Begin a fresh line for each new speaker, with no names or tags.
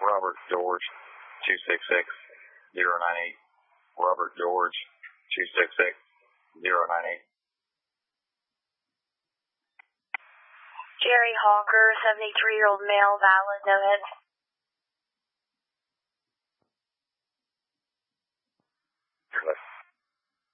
Robert George 266098. Robert George 266098.
Jerry Hawker, 73-year-old male, valid, no hits.